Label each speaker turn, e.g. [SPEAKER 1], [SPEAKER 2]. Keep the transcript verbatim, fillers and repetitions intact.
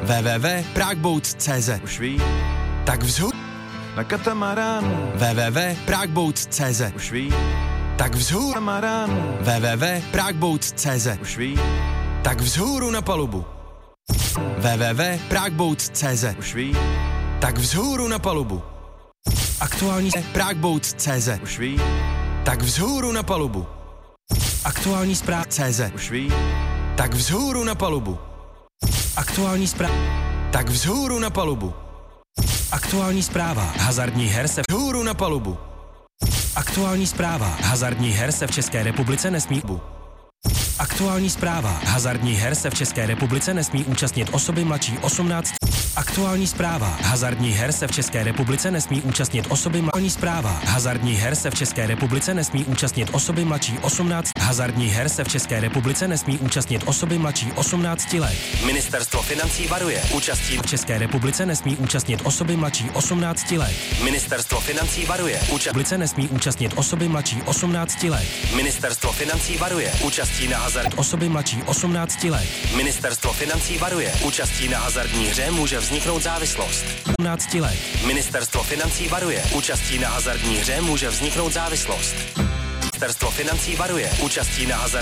[SPEAKER 1] w w w tečka pragbouts tečka c z.
[SPEAKER 2] Už ví,
[SPEAKER 1] Tak vzhůru
[SPEAKER 2] na katamaránu.
[SPEAKER 1] w w w tečka pragbouts tečka c z.
[SPEAKER 2] Už ví,
[SPEAKER 1] Tak vzhůru
[SPEAKER 2] katamaránu.
[SPEAKER 1] w w w tečka pragbouts tečka c z.
[SPEAKER 2] Už ví,
[SPEAKER 1] Tak vzhůru na palubu w w w tečka pragbouts tečka c z.
[SPEAKER 2] už ví,
[SPEAKER 1] Tak vzhůru na palubu. Aktuální pragbouts tečka c z.
[SPEAKER 2] už ví,
[SPEAKER 1] Tak vzhůru na palubu. Aktuální zpráv C Z.
[SPEAKER 2] už ví,
[SPEAKER 1] Tak vzhůru na palubu. Aktuální zpráv. Tak vzhůru na palubu. Aktuální zpráva. Hazardní her se vzhůru na palubu. Aktuální zpráva. Hazardní her se v České republice nesmí. Aktuální zpráva. Hazardní her se v České republice nesmí účastnit osoby mladší osmnáct. Aktuální zpráva. Hazardní her se v České republice nesmí účastnit osoby mladší zpráva. Hazardní her se v České republice nesmí účastnit osoby mladší osmnáct. Hazardní her se v České republice nesmí účastnit osoby mladší osmnáct let. Ministerstvo financí varuje. Účastí v České republice nesmí účastnit osoby mladší osmnáct let. Ministerstvo financí varuje. Účastí nesmí účastnit osoby mladší osmnáct let. Ministerstvo financí varuje. Účastí na hazard osoby mladší osmnáct let. Ministerstvo financí varuje. Účastí na hazardní hře může vzniknout závislost. osmnáct let. Ministerstvo financí varuje. Účastí na hazardní hře může vzniknout závislost. Ministerstvo financí varuje. Účastí na hazard